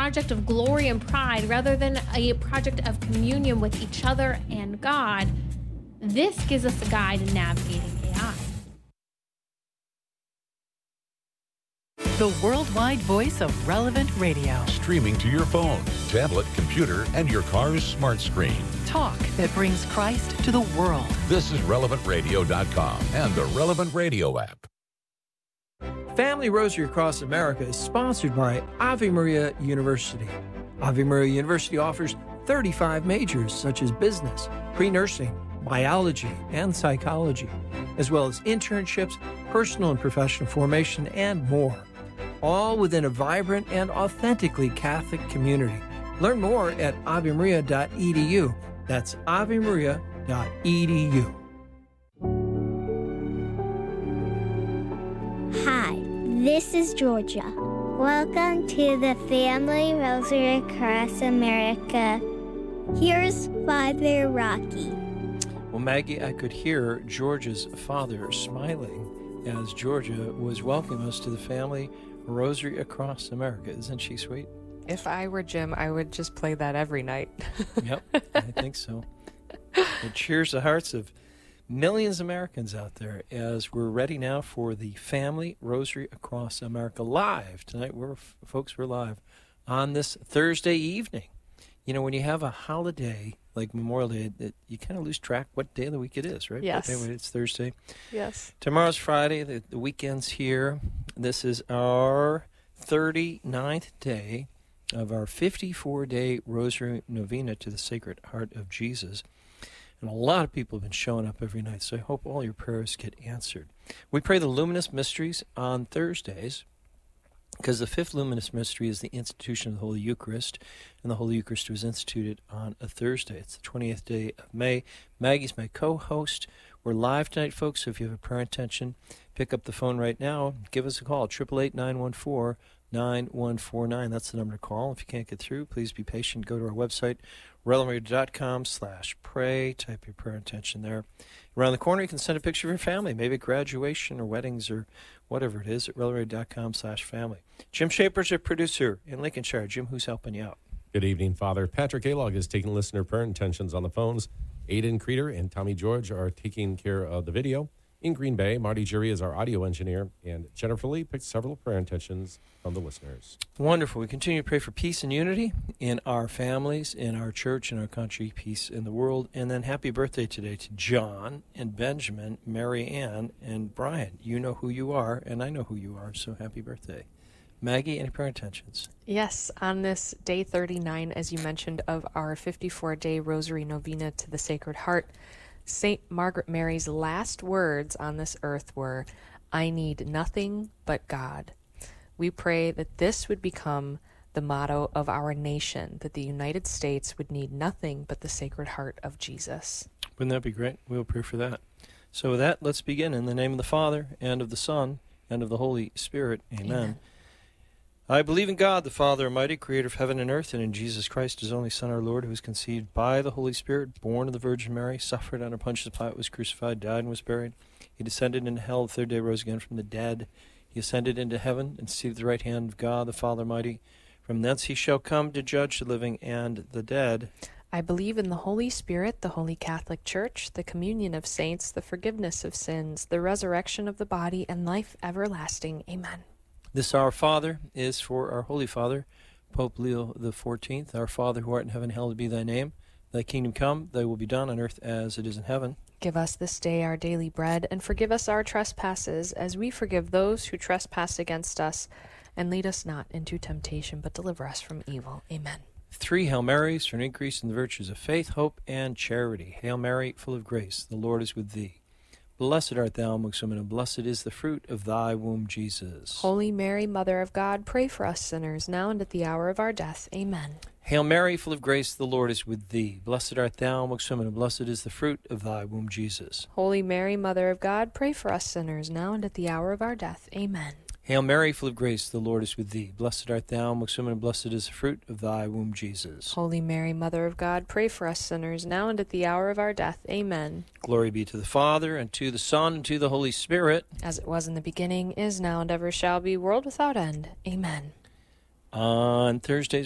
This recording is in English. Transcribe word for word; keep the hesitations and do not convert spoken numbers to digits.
project of glory and pride rather than a project of communion with each other and God, this gives us a guide in navigating A I. The worldwide voice of Relevant Radio. Streaming to your phone, tablet, computer, and your car's smart screen. Talk that brings Christ to the world. This is relevant radio dot com and the Relevant Radio app. Family Rosary Across America is sponsored by Ave Maria University. Ave Maria University offers thirty-five majors such as business, pre-nursing, biology, and psychology, as well as internships, personal and professional formation, and more. All within a vibrant and authentically Catholic community. Learn more at ave maria dot e d u. That's ave maria dot e d u. Hi, this is Georgia. Welcome to the Family Rosary Across America. Here's Father Rocky. Well, Maggie, I could hear Georgia's father smiling as Georgia was welcoming us to the Family Rosary Across America. Isn't she sweet? If I were Jim, I would just play that every night. Yep, I think so. It cheers the hearts of millions of Americans out there as we're ready now for the Family Rosary Across America live. Tonight, we're folks, we're live on this Thursday evening. You know, when you have a holiday like Memorial Day, it, you kind of lose track what day of the week it is, right? Yes. But anyway, it's Thursday. Yes. Tomorrow's Friday. The, the weekend's here. This is our thirty-ninth day of our fifty-four day Rosary Novena to the Sacred Heart of Jesus. And a lot of people have been showing up every night, so I hope all your prayers get answered. We pray the Luminous Mysteries on Thursdays, because the fifth luminous mystery is the institution of the Holy Eucharist, and the Holy Eucharist was instituted on a Thursday. It's the twentieth day of May. Maggie's my co-host. We're live tonight, folks, so if you have a prayer intention, pick up the phone right now. Give us a call, eight eight eight, nine one four, nine one four nine. That's the number to call. If you can't get through, please be patient. Go to our website, relevant dot com slash pray. Type your prayer intention there. Around the corner, you can send a picture of your family, maybe graduation or weddings or whatever it is, at relevant dot com slash family. Jim Shaper's a producer in Lincolnshire. Jim, who's helping you out? Good evening, Father. Patrick Alog is taking listener prayer intentions on the phones. Aiden Creeder and Tommy George are taking care of the video. In Green Bay, Marty Jury is our audio engineer, and Jennifer Lee picked several prayer intentions from the listeners. Wonderful. We continue to pray for peace and unity in our families, in our church, in our country, peace in the world. And then happy birthday today to John and Benjamin, Mary Ann, and Brian. You know who you are, and I know who you are, so happy birthday. Maggie, any prayer intentions? Yes, on this day thirty-nine, as you mentioned, of our fifty-four day Rosary Novena to the Sacred Heart, Saint Margaret Mary's last words on this earth were, "I need nothing but God." We pray that this would become the motto of our nation, that the United States would need nothing but the Sacred Heart of Jesus. Wouldn't that be great? We'll pray for that. So with that, let's begin in the name of the Father, and of the Son, and of the Holy Spirit. Amen. Amen. I believe in God, the Father Almighty, creator of heaven and earth, and in Jesus Christ, his only Son, our Lord, who was conceived by the Holy Spirit, born of the Virgin Mary, suffered under Pontius Pilate, was crucified, died, and was buried. He descended into hell, the third day rose again from the dead. He ascended into heaven, and seated at the right hand of God, the Father Almighty. From thence he shall come to judge the living and the dead. I believe in the Holy Spirit, the Holy Catholic Church, the communion of saints, the forgiveness of sins, the resurrection of the body, and life everlasting. Amen. This Our Father is for our Holy Father, Pope Leo the fourteenth. Our Father, who art in heaven, hallowed be thy name. Thy kingdom come, thy will be done on earth as it is in heaven. Give us this day our daily bread, and forgive us our trespasses, as we forgive those who trespass against us. And lead us not into temptation, but deliver us from evil. Amen. Three Hail Marys for an increase in the virtues of faith, hope, and charity. Hail Mary, full of grace, the Lord is with thee. Blessed art thou amongst women, and blessed is the fruit of thy womb, Jesus. Holy Mary, Mother of God, pray for us sinners, now and at the hour of our death. Amen. Hail Mary, full of grace, the Lord is with thee. Blessed art thou amongst women, and blessed is the fruit of thy womb, Jesus. Holy Mary, Mother of God, pray for us sinners, now and at the hour of our death. Amen. Hail Mary, full of grace, the Lord is with thee. Blessed art thou amongst women, and blessed is the fruit of thy womb, Jesus. Holy Mary, Mother of God, pray for us sinners, now and at the hour of our death. Amen. Glory be to the Father, and to the Son, and to the Holy Spirit. As it was in the beginning, is now, and ever shall be, world without end. Amen. On Thursdays,